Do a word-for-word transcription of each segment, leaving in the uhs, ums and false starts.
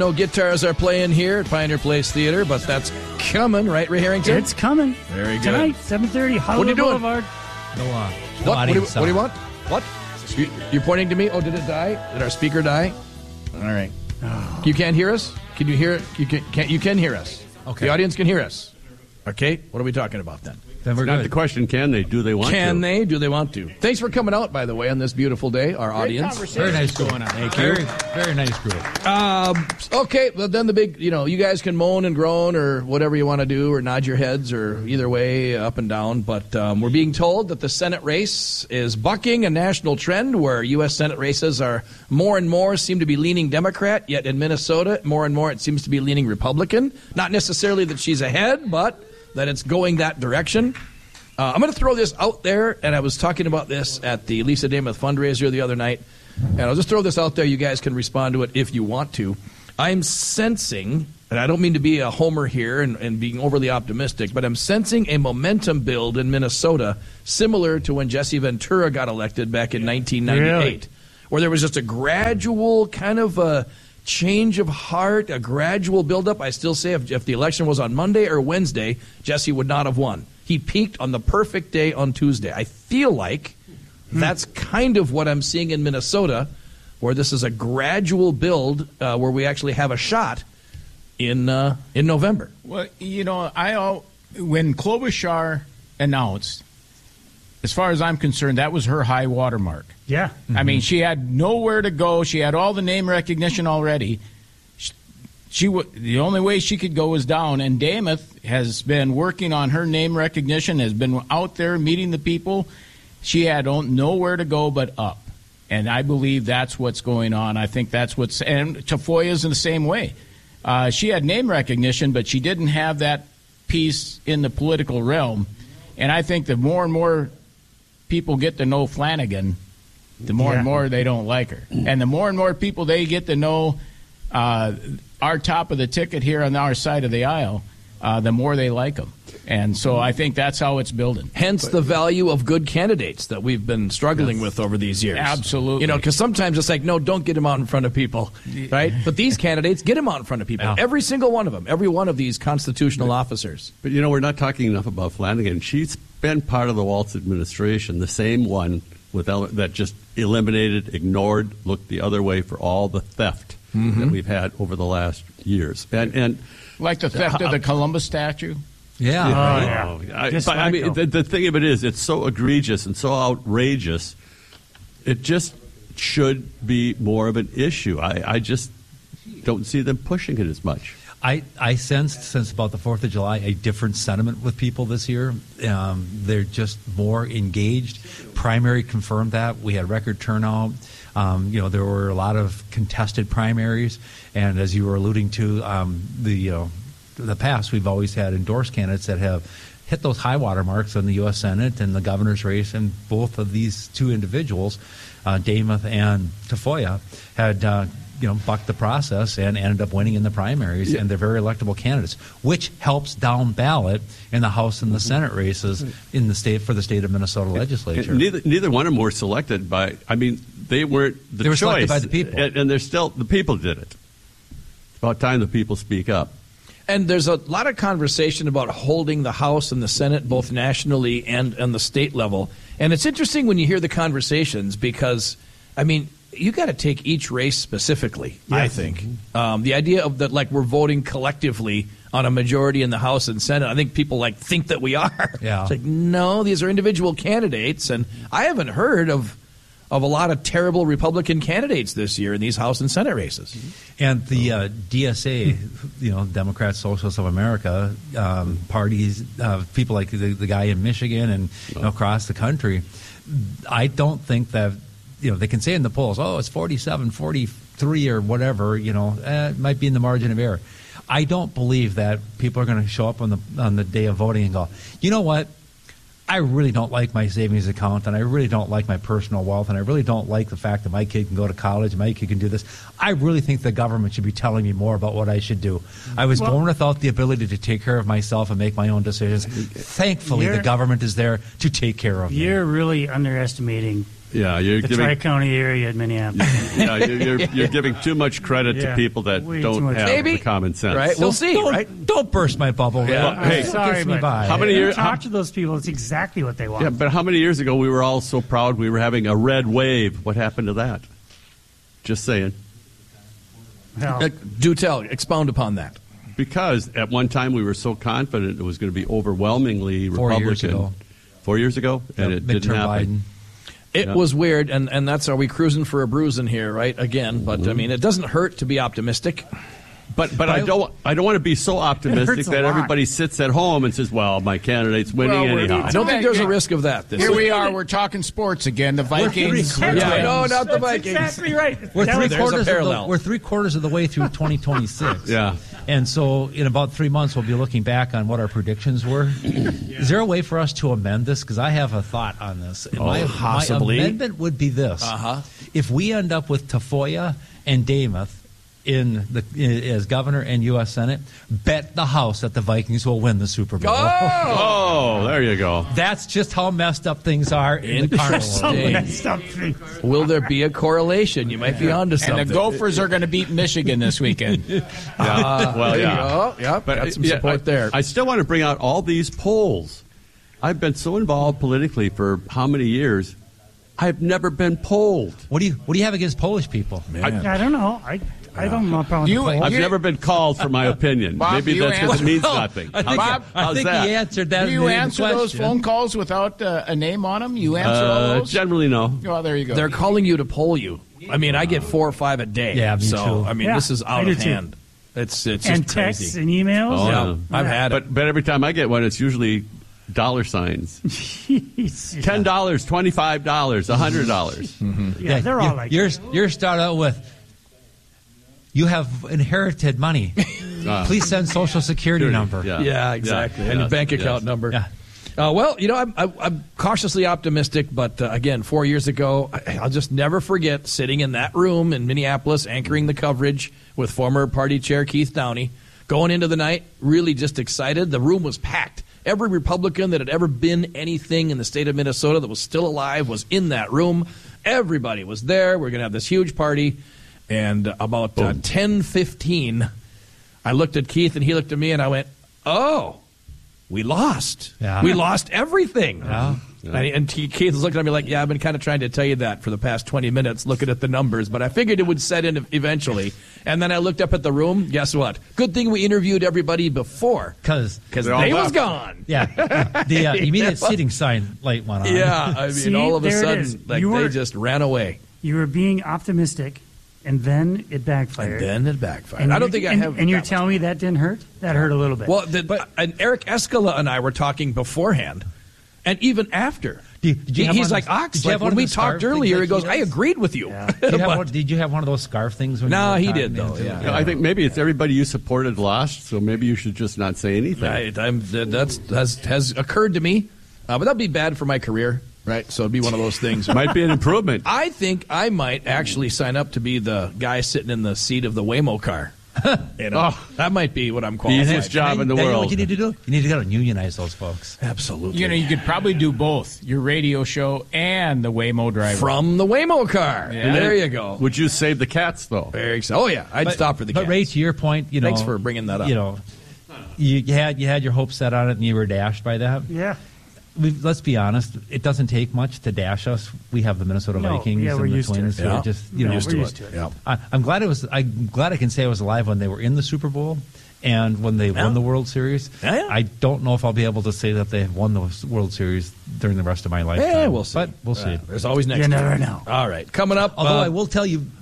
No guitars are playing here at Pioneer Place Theater, but that's coming, right, Ray Harrington? It's coming. Very good. Tonight, seven thirty, Hollywood Boulevard. No, uh, no what? What do, you, audience what do you sound. want? What? You, you're pointing to me? Oh, did it die? Did our speaker die? All right. Oh. You can't hear us? Can you hear it? You can, can't, you can hear us. Okay. The audience can hear us. Okay. What are we talking about then? Then we're Not good. the question, can they? Do they want Can to? they? Do they want to? Thanks for coming out, by the way, on this beautiful day, our audience. Very nice group. Thank Very, you. very nice group. Um, okay, well, then the big, you know, you guys can moan and groan or whatever you want to do or nod your heads or either way, up and down. But um, we're being told that the Senate race is bucking a national trend where U S Senate races are more and more seem to be leaning Democrat, yet in Minnesota, more and more it seems to be leaning Republican. Not necessarily that she's ahead, but that it's going that direction. Uh, I'm going to throw this out there, and I was talking about this at the Lisa Damuth fundraiser the other night, and I'll just throw this out there. You guys can respond to it if you want to. I'm sensing, and I don't mean to be a homer here and, and being overly optimistic, but I'm sensing a momentum build in Minnesota similar to when Jesse Ventura got elected back in nineteen ninety-eight, Really? where there was just a gradual kind of a change of heart, a gradual buildup. I still say if, if the election was on Monday or Wednesday, Jesse would not have won. He peaked on the perfect day on Tuesday. I feel like that's kind of what I'm seeing in Minnesota, where this is a gradual build uh, where we actually have a shot in uh, in November. Well, you know, I all, when Klobuchar announced, as far as I'm concerned, that was her high watermark. Yeah. Mm-hmm. I mean, she had nowhere to go. She had all the name recognition already. She, she w- the only way she could go was down. And Damuth has been working on her name recognition, has been out there meeting the people. She had on, nowhere to go but up. And I believe that's what's going on. I think that's what's – and Tafoya's in the same way. Uh, she had name recognition, but she didn't have that piece in the political realm. And I think the more and more people get to know Flanagan, the more Yeah. and more they don't like her. And the more and more people they get to know uh, our top of the ticket here on our side of the aisle, uh, the more they like them. And so I think that's how it's building. Hence the value of good candidates that we've been struggling Yes. with over these years. Absolutely. You know, because sometimes it's like, no, don't get them out in front of people, right? But these candidates, get them out in front of people. Yeah. Every single one of them. Every one of these constitutional officers. But, you know, we're not talking enough about Flanagan. She's been part of the Walz administration, the same one with ele- that just eliminated, ignored, looked the other way for all the theft Mm-hmm. that we've had over the last years. And, and Like the theft of the Columbus statue. Yeah. Oh, right. yeah. I, Just but, I let mean, go. the, the thing of it is, it's so egregious and so outrageous. It just should be more of an issue. I, I just don't see them pushing it as much. I, I sensed since about the fourth of July a different sentiment with people this year. Um, they're just more engaged. Primary confirmed that. We had record turnout. Um, you know, there were a lot of contested primaries. And as you were alluding to, um, the uh, the past, we've always had endorsed candidates that have hit those high water marks in the U S Senate and the governor's race. And both of these two individuals, uh, Damuth and Tafoya, had uh, you know, bucked the process and ended up winning in the primaries, Yeah. and they're very electable candidates, which helps down ballot in the House and the Senate races in the state for the state of Minnesota legislature. And neither, neither one of them were selected by, I mean, they weren't the They were choice. selected by the people. And, and they're still, the people did it. It's about time the people speak up. And there's a lot of conversation about holding the House and the Senate both nationally and on the state level. And it's interesting when you hear the conversations because, I mean, you got to take each race specifically, I think. Um, the idea of that, like, we're voting collectively on a majority in the House and Senate, I think people, like, think that we are. Yeah. It's like, no, these are individual candidates. And I haven't heard of of a lot of terrible Republican candidates this year in these House and Senate races. And the uh, D S A, you know, Democrats, Socialists of America, um, parties, uh, people like the, the guy in Michigan and you know, across the country, I don't think that, you know, they can say in the polls, oh, it's forty-seven, forty-three or whatever, you know, eh, it might be in the margin of error. I don't believe that people are going to show up on the on the day of voting and go, you know what? I really don't like my savings account, and I really don't like my personal wealth, and I really don't like the fact that my kid can go to college, my kid can do this. I really think the government should be telling me more about what I should do. I was Well- born without the ability to take care of myself and make my own decisions. Thankfully, You're- the government is there to take care of me. You're really underestimating Yeah, you're the giving Tri-County area in Minneapolis. yeah, you're, you're, you're giving too much credit Yeah, to people that way too don't much. have Maybe. the common sense. Right. We'll Don't- see, don't, right? Don't burst my bubble. Yeah. Well, Hey. it Sorry, gets me but by. How many you years- talk how- to those people, it's exactly what they want. Yeah, but how many years ago we were all so proud we were having a red wave? What happened to that? Just saying. Well, Uh, do tell. Expound upon that. Because at one time we were so confident it was going to be overwhelmingly Four Republican. years ago. Four years ago? And Yep, it didn't midterm happen. Biden. It Yeah. was weird, and, and that's are we cruising for a bruising here, right? Again, but Mm-hmm. I mean, it doesn't hurt to be optimistic. But but I don't I don't want to be so optimistic hurts a that lot. everybody sits at home and says, "Well, my candidate's winning Well, we're- anyhow." I don't think there's a risk of that. This Here year. we are. We're talking sports again. The Vikings. three- Yeah, Twins. no, not the that's Vikings. exactly right. We're That three was- there's a quarters. Of the, parallel. we're three quarters of the way through twenty twenty-six. Yeah. And so, in about three months, we'll be looking back on what our predictions were. Is there a way for us to amend this? Because I have a thought on this. And my, possibly. my amendment would be this: Uh-huh. if we end up with Tafoya and Damath in the as governor and U S Senate, bet the house that the Vikings will win the Super Bowl. Oh, there you go. That's just how messed up things are in the carnival. So Dang. messed up thing. Will there be a correlation? You might be onto something. And the Gophers are going to beat Michigan this weekend. Yeah. well, There you yeah. go. Yep, But got some yeah, support I, there. I still want to bring out all these polls. I've been so involved politically for how many years? I've never been polled. What do you What do you have against Polish people? I, I don't know. I I don't know. Probably You- the I've You- never been called for my opinion. Bob, Maybe you that's because it answer- means nothing. I think, Bob, I how's think that? he answered that. Do you in the answer those question. phone calls without uh, a name on them? You answer all Uh, those? generally, no. Oh, there you go. They're calling you to poll you. I mean, I get four or five a day. Yeah, me so too. I mean, Yeah, this is I out do of too. hand. It's it's and just texts crazy. and emails. Oh, yeah, yeah. I've had it. But but every time I get one, it's usually dollar signs. Jeez. Ten dollars, twenty five dollars, a hundred dollars. Yeah, they're all you, like you're that. you're start out with. You have inherited money. Ah. Please send social security number. Yeah. Yeah, exactly. Yeah, And your yes, bank account yes. number. Yeah. Uh, well, you know, I'm, I'm, I'm cautiously optimistic, but uh, again, four years ago, I, I'll just never forget sitting in that room in Minneapolis, anchoring the coverage with former party chair Keith Downey, going into the night, really just excited. The room was packed. Every Republican that had ever been anything in the state of Minnesota that was still alive was in that room. Everybody was there. We're going to have this huge party. And about uh, ten fifteen, I looked at Keith and he looked at me and I went, oh, we lost. Yeah. We lost everything. Yeah. And, and Keith was looking at me like, yeah, I've been kind of trying to tell you that for the past twenty minutes, looking at the numbers, but I figured it would set in eventually. And then I looked up at the room. Guess what? Good thing we interviewed everybody before, Because because They're all they was left. gone. yeah, the uh, immediate seating sign light went on. Yeah, I mean, See, all of a there it is. sudden, like You they were- just ran away. You were being optimistic, and then it backfired. And then it backfired. And I don't you- think I and, have. And you're that much. telling me that didn't hurt? That hurt a little bit. Well, the, and Eric Escala and I were talking beforehand, and even after. Did- did you He- have he's one like, of those- Ox, did you like have one when of we those talked scarf earlier, he things goes, like I he agreed with you. Yeah. Did you, have But- one, did you have one of those scarf things? When No, you were he did, talking though, into- yeah. You know, I think maybe it's everybody you supported lost, so maybe you should just not say anything. Right, I'm, that's has, has occurred to me, uh, but that'd be bad for my career, right? So it'd be one of those things. Might be an improvement. I think I might actually sign up to be the guy sitting in the seat of the Waymo car. You know, Oh. that might be what I'm The qualified. easiest job in the Then you know world. what you need to do? You need to go to unionize those folks. Absolutely. You know, you could probably do both your radio show and the Waymo driver. From the Waymo car. Yeah. There you go. Would you save the cats though? Very excited. Oh yeah, I'd But- stop for the But cats. Ray, to your point, you know, Thanks for bringing that up. You know, you, you had you had your hopes set on it, and you were dashed by that. yeah. We've, let's be honest; it doesn't take much to dash us. We have the Minnesota No, Vikings yeah, we're and the used to Twins. it. who are Yeah. just you No, know, we're used to it. Yeah. I, I'm glad it was. I'm glad I can say I was alive when they were in the Super Bowl and when they Yeah. won the World Series. Yeah, yeah. I don't know if I'll be able to say that they have won the World Series during the rest of my lifetime. Yeah, we'll see. But we'll see. Uh, there's always next You time. never know. All right, coming up. Although uh, I will tell you,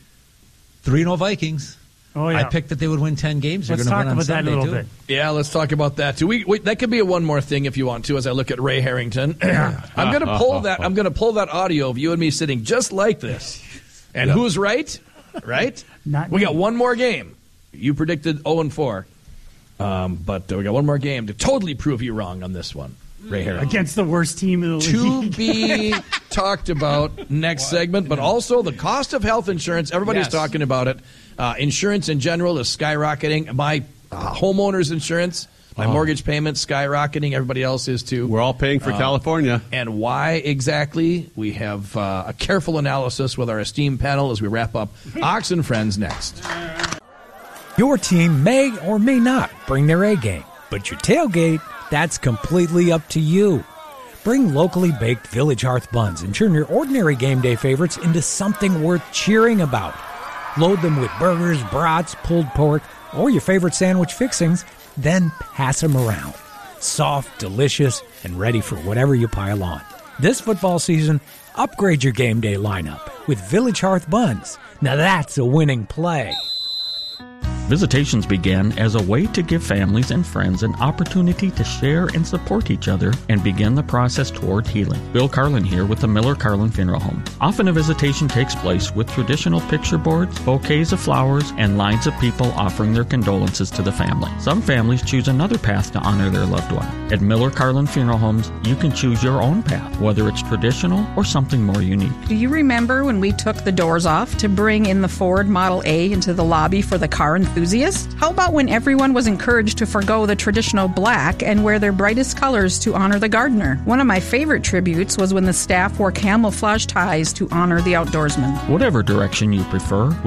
three oh Vikings. Oh, yeah. I picked that they would win ten games. They're Let's going to talk win on about that a Sunday, little too. bit. Yeah, let's talk about that too. We, we that could be a one more thing if you want to. As I look at Ray Harrington, I'm going to pull that. I'm going to pull that audio of you and me sitting just like this. And who's right? Right? Not we me. got one more game. You predicted zero and four, um, but uh, we got one more game to totally prove you wrong on this one, Ray Harrington. Against the worst team in the To league. be talked about next segment, but also the cost of health insurance. Everybody's Yes. talking about it. Uh, insurance in general is skyrocketing. My uh, homeowner's insurance My Oh. mortgage payment's skyrocketing. Everybody else is too. We're all paying for Uh, California. And why exactly? We have uh, a careful analysis with our esteemed panel as we wrap up Ox and Friends next. Your team may or may not bring their A game, but your tailgate, that's completely up to you. Bring locally baked Village Hearth buns and turn your ordinary game day favorites into something worth cheering about. Load them with burgers, brats, pulled pork, or your favorite sandwich fixings, then pass them around. Soft, delicious, and ready for whatever you pile on. This football season, upgrade your game day lineup with Village Hearth buns. Now that's a winning play. Visitations began as a way to give families and friends an opportunity to share and support each other and begin the process toward healing. Bill Carlin here with the Miller Carlin Funeral Home. Often a visitation takes place with traditional picture boards, bouquets of flowers, and lines of people offering their condolences to the family. Some families choose another path to honor their loved one. At Miller Carlin Funeral Homes, you can choose your own path, whether it's traditional or something more unique. Do you remember when we took the doors off to bring in the Ford Model A into the lobby for the car enthusiast? How about when everyone was encouraged to forgo the traditional black and wear their brightest colors to honor the gardener? One of my favorite tributes was when the staff wore camouflage ties to honor the outdoorsman. Whatever direction you prefer,